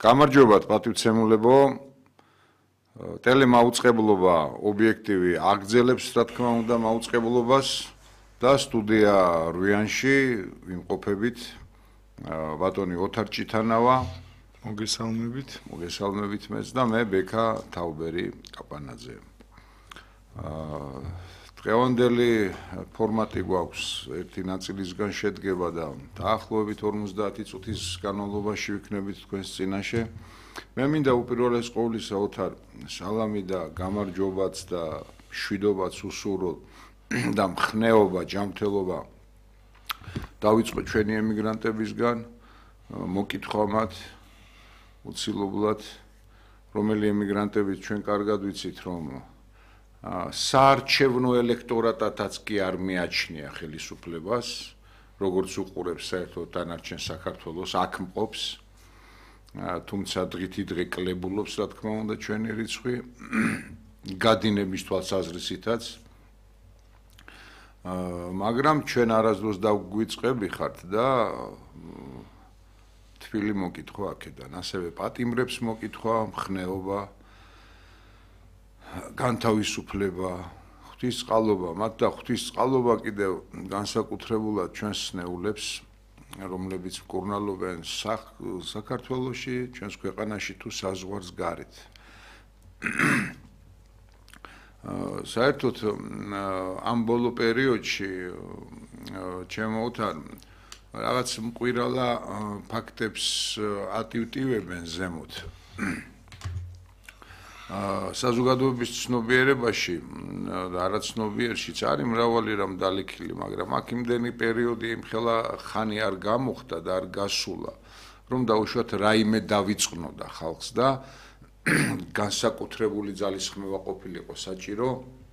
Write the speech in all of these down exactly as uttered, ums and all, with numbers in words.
გამარჯობათ პატივცემულებო ტელემაუწყებლობა ობიექტივი აგრძელებს რა თქმა უნდა მაუწყებლობას და სტუდია რვიანში ვიმყოფებით ბატონი ოთარ ჭითანავა მოგესალმებით მოგესალმებით მეც და მე ბექა თაუბერი კაპანაძე დღევანდელი ფორმატი გვაქვს ერთი ნაწილისგან შედგება და დაახლოებით ორმოცდაათი წუთის განმავლობაში ვიქნებით თქვენს წინაშე მე მინდა უპირველეს ყოვლისა ოთარ სალამი და გამარჯობაც და მშვიდობაც უსურვო და მხნეობა ჯანმრთელობა დავიწყო ჩვენი ემიგრანტებისგან მოკითხვა მათ უცილებლად რომელი ემიგრანტები ჩვენ კარგად ვიცით რომ საარჩევნო ელექტორატათაც კი არ მიაჩნია ხელისუფლებას, როგორც უყურებს საერთოდ დანარჩენ საქართველოს, აქ მყოფს, თუმცა დღითი დღე კლებულობს, რა თქმა უნდა, ჩვენი რიცხვი, გადინების თვალსაზრისითაც, მაგრამ ჩვენ არასდროს დავგვიწყები ხართ და თბილი მოკითხვა აქედან, ასევე პატიმრებს მოკითხვა, მხნეობა განთავისუფლება, ღვთისწყალობა, მათ და ღვთისწყალობა კიდევ განსაკუთრებულად ჩვენს ნეულებს, რომლებიც მკურნალობენ საქართველოში, ჩვენს ქვეყანაში თუ საზღვარს გარეთ. საერთოდ ამ ბოლო პერიოდში ჩემო ოთარ რაღაც მკვირალა ფაქტებს ატივტივებენ ზემოთ. საზოგადოების ცნობიერებაში და არაცნობიერშიც არის მრავალი რამ დალექილი, მაგრამ აქ იმდენი პერიოდი იმხელა ხანი არ გამოხდა და არ გასულა, რომ დაუშვათ რაიმე დავიწყნოდა ხალხს და განსაკუთრებული ძალისხმევა ყოფილიყო საჭირო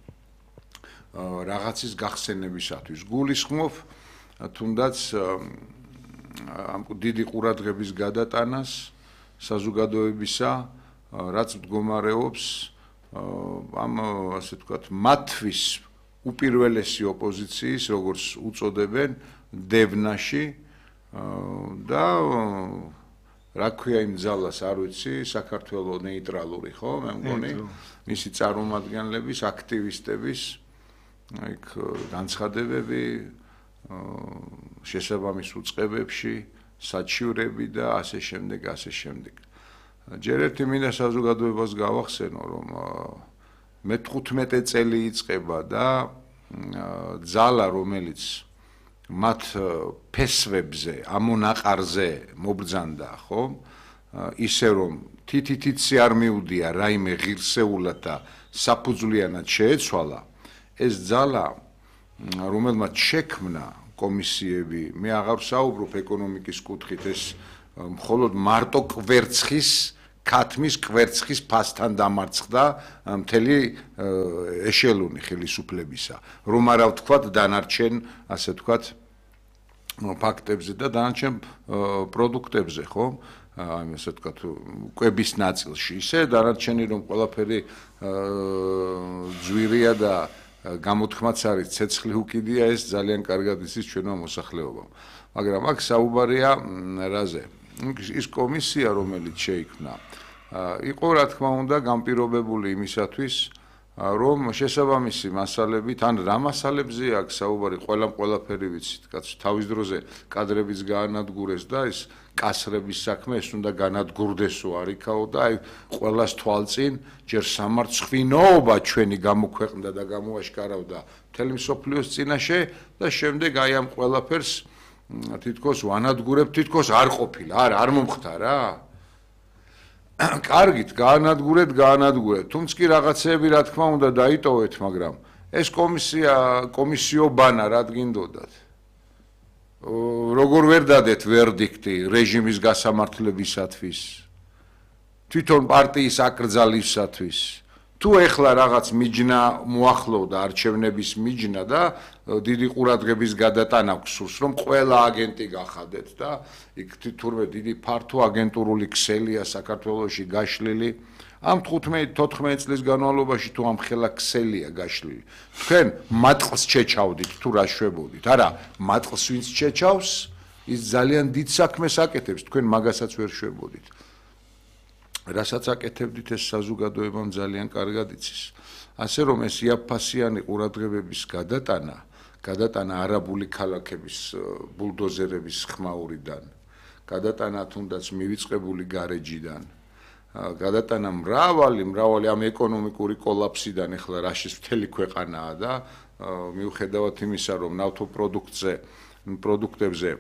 რაღაცის გახსენებისათვის. გულისხმობ თუნდაც ამ დიდი ყურადღების გადატანას საზოგადოებისა რაც მდგომარეობს ამ ასე ვთქვათ მათთვის უპირველესი ოპოზიციის როგორც უწოდებენ დევნაში და რა ქვია იმ ძალას არ ვიცი საქართველოს ნეიტრალური ხო მე მგონი მისი წარმომადგენლების აქტივისტების იქ განცხადებები შესაბამის უწყებებში საჩივრები და ასე შემდეგ ასე შემდეგ ჯერ ერთი მინდა საზოგადოებას გავახსენო რომ მეთხუთმეტე წელი იწყება და ძალა რომელიც მათ ფესვებზე ამონაყარზე მობრძანდა ხო ისე რომ თითითიცი არ მიუდია რაიმე ღირსეულად და საფუძვლიანად შეეცვალა ეს ძალა რომელმაც შექმნა კომისიები მე აღარ ვსაუბრობ ეკონომიკის კუთხით ეს მხოლოდ მარტო კვერცხის ქათმის კვერცხის ფასთან დამარცხდა მთელი ეშელონი ხელისუფლებისა რომ არა ვთქვათ დანარჩენ ასე ვთქვათ ფაქტებზე და დანარჩენ პროდუქტებზე ხო აი ასე ვთქვათ კვების ნაწილში ისე დანარჩენი რომ ყველაფერი ძვირია და გამოთქმაც არის ცეცხლი უკიდია ეს ძალიან კარგად იცის ჩვენმა მოსახლეობამ მაგრამ აქ საუბარია რაზე ის კომისია რომელიც შეიქმნა იყო რა თქმა უნდა განპირობებული იმისათვის რომ შესაბამისი მასალებით ან რა მასალებზე აქვს საუბარი ყველამ ყველაფერი ვიცით კაცო თავის დროზე კადრებიც გაანადგურეს და ეს კასრების საქმე ეს უნდა განადგურდესო არიქაო და აი ყველას თვალწინ ჯერ სამარცხვინოობა ჩვენი გამოქვეყნდა და გამოაშკარავდა მთელი მსოფლიოს წინაშე და შემდეგ აი ამ ყველაფერს თითქოს ვანადგურებ თითქოს არ ყოფილა არა არ მომხდარა კარგით გაანადგურეთ გაანადგურეთ თუმცა კი რაღაცეები რა თქმა უნდა დაიტოვეთ მაგრამ ეს კომისია კომისიობანა რა გინდოდათ როგორ ვერ დადეთ ვერდიქტი რეჟიმის გასამართლებისათვის თვითონ პარტიის აკრძალვისათვის თუ ეხლა რაღაც მიჯნა მოახლოვდა არჩევნების მიჯნა და დიდი ყურადღების გადატანა გსურს რომ ყველა აგენტი გახადეთ და იქ თურმე დიდი ფართო აგენტურული ქსელია საქართველოში გაშლილი ამ თხუთმეტ-თოთხმეტ წლის განმავლობაში თუ ამ ხელა ქსელია გაშლილი თქვენ მატყლს შეჩავდით თუ რა შვებოდით არა მატყლს ვინც შეჩავს ის ძალიან დიდ საქმეს აკეთებს თქვენ მაგასაც ვერ შვებოდით რასაც აკეთებდით ეს საზოგადოებამ ძალიან კარგად იცის. ასე რომ ეს იაფფასიანი ყურადღებების გადატანა, გადატანა არაბული ქალაქების ბულდოზერების ხმაურიდან, გადატანა თუნდაც მივიწყებული გარეჯიდან, გადატანა მრავალი, მრავალი ამ ეკონომიკური კოლაფსიდან ეხლა რაშიც მთელი ქვეყანაა და მიუხედავად იმისა, რომ ნავთობპროდუქტზე, პროდუქტებზე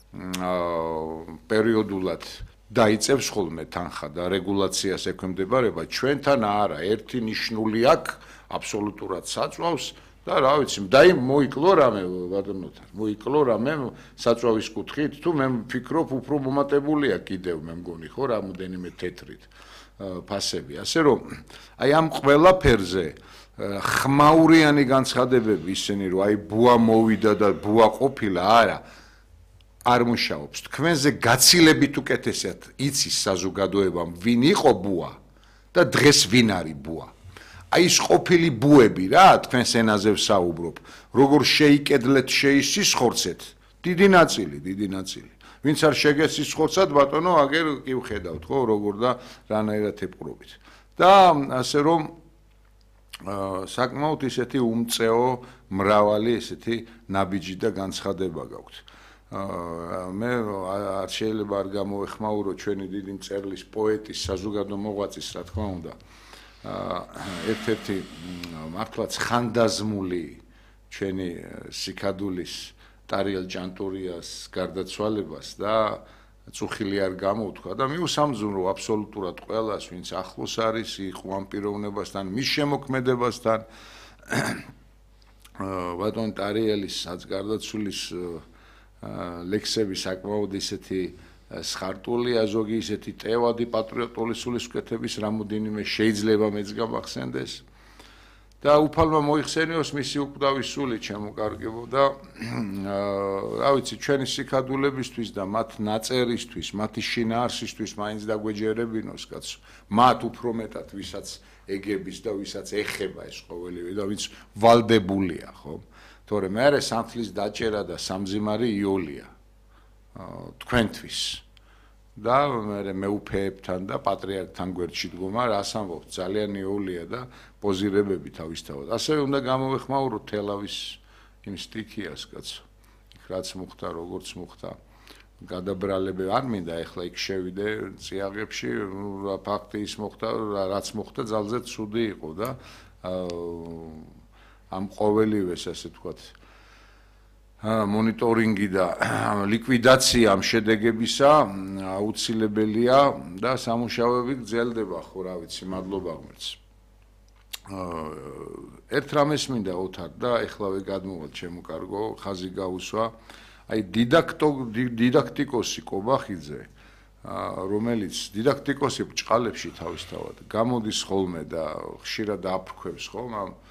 პერიოდულად დაიწევს ხოლმე თანხა და რეგულაციას ექვემდებარება, ჩვენთან არა, ერთი ნიშნული აქვს, აბსოლუტურად საწვავს და რა ვიცი, დაი მოიკლო რამე ბატონოთან, მოიკლო რამე საწვავის კუთხით, თუ მე ვფიქრობ, უფრო მომატებულია კიდევ მე მგონი, ხო, რამოდენიმე თეთრით ფასები. ასე რომ, აი ამ ყველაფერზე ხმაურიანი განცხადებები ისინი, რომ აი ბუა მოვიდა და ბუა ყოფილა, არა, არ მუშაობს. თქვენზე გაცილებით უკეთესად იცის საზოგადოებამ, ვინ იყო ბუა და დღეს ვინ არის ბუა. აი ეს ყოფილი ბუები რა, თქვენს ენაზე ვსაუბრობ, როგორ შეიკედლეთ, შეისისხორცეთ, დიდი ნაწილი, დიდი ნაწილი. ვინც არ შეგესისხორცათ, ბატონო, აგერ კი ვხედავთ, ხო, როგორ და რანაირად ეპყრობით. და ასე რომ საკმაოდ ისეთი უმწეო, მრავალი ესეთი ნაბიჯი და განცხადება გაქვთ. მე არ შეიძლება არ გამოეხმაურო ჩვენი დიდი მწერლის, პოეტის, საზოგადო მოღვაწის, რა თქმა უნდა, ერთ-ერთი მართლაც ხანდაზმული ჩვენი სიქადულის ტარიელ ჭანტურიას გარდაცვალებას და წუხილი არ გამოვთქვა და მიუსამძუნრო აბსოლუტურად ყველას, ვინც ახლოს არის, იყო ამ პიროვნებასთან, მის შემოქმედებასთან, ბატონ ტარიელის გარდაცვლის ლექსები საკმაოდ ისეთი სხარტულია, ზოგი ისეთი ტევადი პატრიოტული სულისკვეთების რამოდენიმე შეიძლება მეც გამახსენდეს და უფალმა მოიხსენიოს მისი უკვდავი სული ჩემოკარგებო და რა ვიცი, ჩვენი სიქადულებისთვის და მათ ნაწერისთვის, მათი შინაარსისთვის მაინც დაგვეჯერებინოს კაცო, მათ უფრო მეტად ვისაც ეგების და ვისაც ეხება ეს ყოველივე და ვინც ვალდებულია, ხო? თორე მე არა სამთლის დაჭერა და სამძიმარი იოლია თქვენთვის და მე მეუფეებთან და პატრიარქთან გვერდში დგომა რას ამბობთ, ძალიან იოლია და პოზირებები თავისთავად. ასევე უნდა გამოვეხმაუროთ თელავის იმ სტიქიას კაცო, იქ რაც მოხდა, როგორც მოხდა, გადაბრალები არ მინდა ეხლა იქ შევიდე წიაღებში, ფაქტი ის მოხდა, რაც მოხდა ძალზე ცუდი იყო და ამ ყოველივეს ასე თქვათ მონიტორინგი და ლიკვიდაცია ამ შედეგებისა აუცილებელია და სამუშაოები გრძელდება, ხო რა ვიცი, მადლობა ღმერთს. ერთ რამეს მინდა ოთარ და ეხლავე გადმოვალ ჩემო კარგო, ხაზი გაუსვა, აი დიდაქტიკოსი კობახიძე, რომელიც დიდაქტიკოსი ბჭყალებში თავისთავად გამოდის ხოლმე და ხშირად აფრქვევს ხომ ამ